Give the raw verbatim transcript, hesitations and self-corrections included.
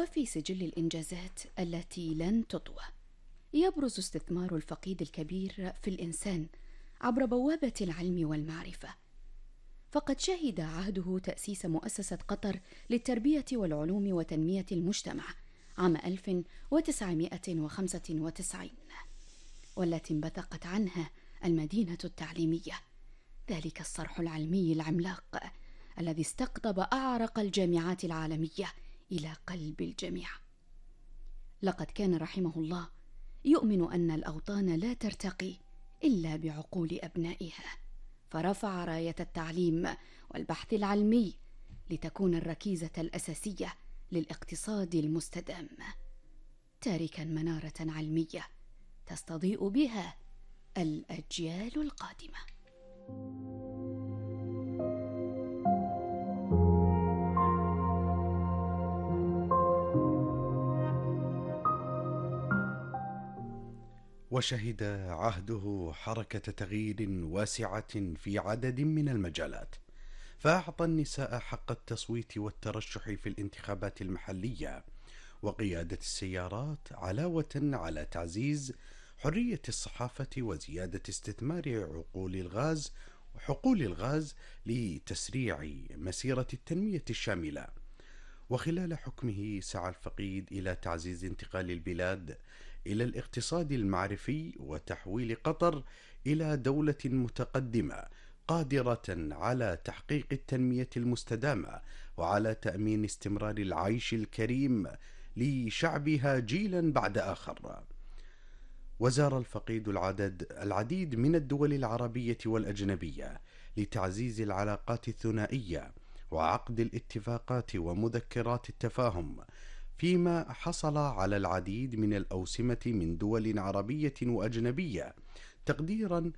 وفي سجل الإنجازات التي لن تطوى يبرز استثمار الفقيد الكبير في الإنسان عبر بوابة العلم والمعرفة، فقد شهد عهده تأسيس مؤسسة قطر للتربية والعلوم وتنمية المجتمع عام ألف وتسعمائة وخمسة وتسعين، والتي انبثقت عنها المدينة التعليمية، ذلك الصرح العلمي العملاق الذي استقطب أعرق الجامعات العالمية إلى قلب الجميع. لقد كان رحمه الله يؤمن أن الأوطان لا ترتقي إلا بعقول أبنائها، فرفع راية التعليم والبحث العلمي لتكون الركيزة الأساسية للاقتصاد المستدام، تاركا منارة علمية تستضيء بها الأجيال القادمة. وشهد عهده حركة تغيير واسعة في عدد من المجالات، فأعطى النساء حق التصويت والترشح في الانتخابات المحلية، وقيادة السيارات، علاوة على تعزيز حرية الصحافة وزيادة استثمار عقول الغاز وحقول الغاز لتسريع مسيرة التنمية الشاملة. وخلال حكمه سعى الفقيد إلى تعزيز انتقال البلاد إلى الاقتصاد المعرفي وتحويل قطر إلى دولة متقدمة قادرة على تحقيق التنمية المستدامة وعلى تأمين استمرار العيش الكريم لشعبها جيلا بعد آخر. وزار الفقيد العدد العديد من الدول العربية والأجنبية لتعزيز العلاقات الثنائية وعقد الاتفاقات ومذكرات التفاهم، فيما حصل على العديد من الأوسمة من دول عربية وأجنبية تقديرا